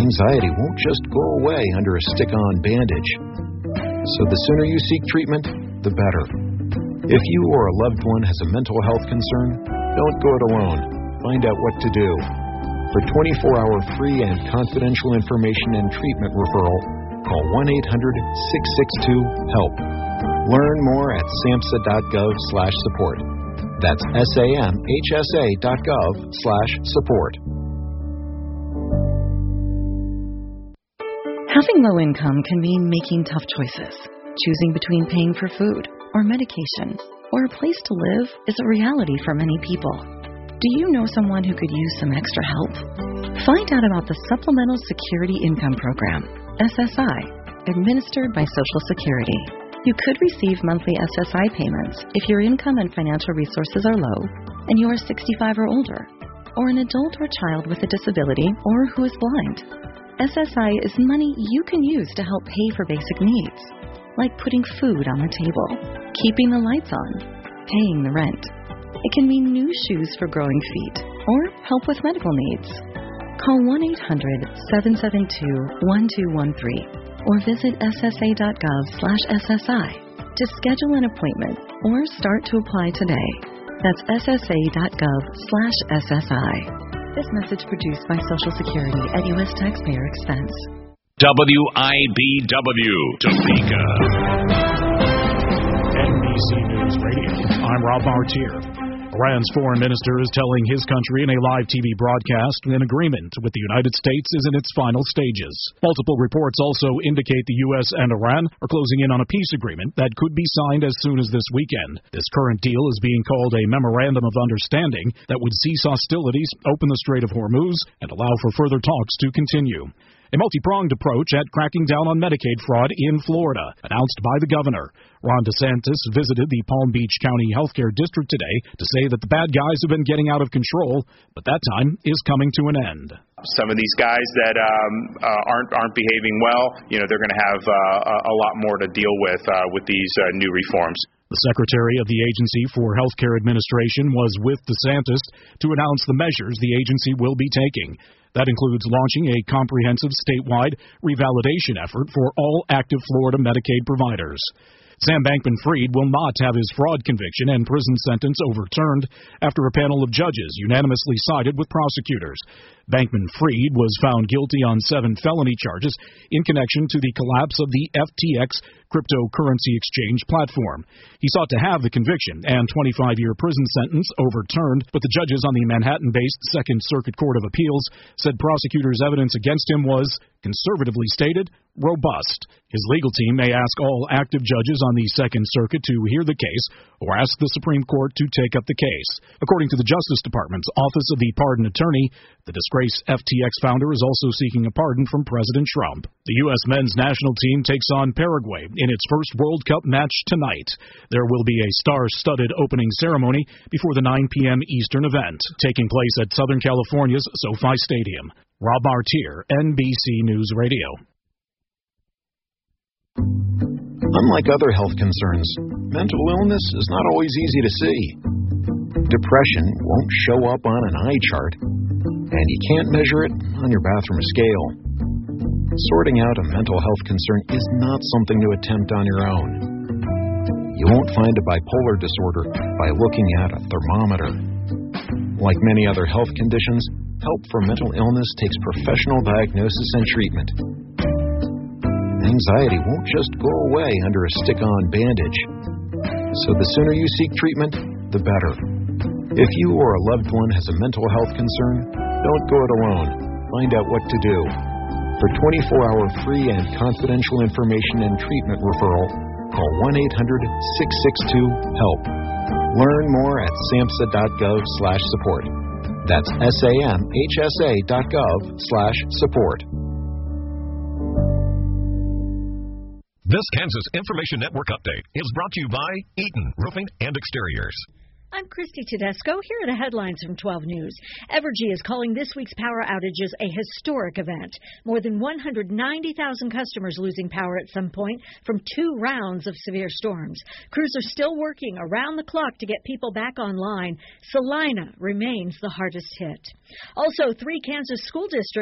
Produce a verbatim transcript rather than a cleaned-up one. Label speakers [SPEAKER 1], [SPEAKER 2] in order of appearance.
[SPEAKER 1] Anxiety won't just go away under a stick-on bandage. So the sooner you seek treatment, the better. If you or a loved one has a mental health concern, don't go it alone. Find out what to do. For twenty-four hour free and confidential information and treatment referral, call one eight hundred six six two HELP. Learn more at samhsa dot gov slash support. That's S-A-M-H-S-A dot gov slash support.
[SPEAKER 2] Having low income can mean making tough choices. Choosing between paying for food or medication or a place to live is a reality for many people. Do you know someone who could use some extra help? Find out about the Supplemental Security Income Program, S S I, administered by Social Security. You could receive monthly S S I payments if your income and financial resources are low and you are sixty-five or older, or an adult or child with a disability or who is blind. S S I is money you can use to help pay for basic needs, like putting food on the table, keeping the lights on, paying the rent. It can mean new shoes for growing feet or help with medical needs. Call one eight hundred seven seven two one two one three or visit S S A dot gov slash S S I to schedule an appointment or start to apply today. That's S S A dot gov slash S S I. This message produced by Social Security at U S taxpayer expense.
[SPEAKER 3] W I B W, Topeka.
[SPEAKER 4] N B C News Radio. I'm Rob Martier. Iran's foreign minister is telling his country in a live T V broadcast an agreement with the United States is in its final stages. Multiple reports also indicate the U S and Iran are closing in on a peace agreement that could be signed as soon as this weekend. This current deal is being called a Memorandum of Understanding that would cease hostilities, open the Strait of Hormuz, and allow for further talks to continue. A multi-pronged approach at cracking down on Medicaid fraud in Florida, announced by the governor. Ron DeSantis visited the Palm Beach County Healthcare District today to say that the bad guys have been getting out of control, but that time is coming to an end.
[SPEAKER 5] Some of these guys that um, uh, aren't aren't behaving well, you know, they're going to have uh, a lot more to deal with uh, with these uh, new reforms.
[SPEAKER 4] The Secretary of the Agency for Healthcare Administration was with DeSantis to announce the measures the agency will be taking. That includes launching a comprehensive statewide revalidation effort for all active Florida Medicaid providers. Sam Bankman-Fried will not have his fraud conviction and prison sentence overturned after a panel of judges unanimously sided with prosecutors. Bankman-Fried was found guilty on seven felony charges in connection to the collapse of the F T X cryptocurrency exchange platform. He sought to have the conviction and twenty-five year prison sentence overturned, but the judges on the Manhattan-based Second Circuit Court of Appeals said prosecutors' evidence against him was, conservatively stated, robust. His legal team may ask all active judges on the Second Circuit to hear the case or ask the Supreme Court to take up the case. According to the Justice Department's Office of the Pardon Attorney, the disgraced F T X founder is also seeking a pardon from President Trump. The U S men's national team takes on Paraguay in its first World Cup match tonight. There will be a star-studded opening ceremony before the nine p.m. Eastern event, taking place at Southern California's SoFi Stadium. Rob Martier, N B C News Radio.
[SPEAKER 1] Unlike other health concerns, mental illness is not always easy to see. Depression won't show up on an eye chart, and you can't measure it on your bathroom scale. Sorting out a mental health concern is not something to attempt on your own. You won't find a bipolar disorder by looking at a thermometer. Like many other health conditions, help for mental illness takes professional diagnosis and treatment. Anxiety won't just go away under a stick-on bandage. So the sooner you seek treatment, the better. If you or a loved one has a mental health concern, don't go it alone. Find out what to do. For twenty-four hour free and confidential information and treatment referral, call one eight hundred six six two HELP. Learn more at samhsa dot gov slash support. That's S-A-M-H-S-A dot gov slash support.
[SPEAKER 6] This Kansas Information Network update is brought to you by Eaton Roofing and Exteriors.
[SPEAKER 7] I'm Christy Tedesco. Here are the headlines from twelve News. Evergy is calling this week's power outages a historic event. More than one hundred ninety thousand customers losing power at some point from two rounds of severe storms. Crews are still working around the clock to get people back online. Salina remains the hardest hit. Also, three Kansas school districts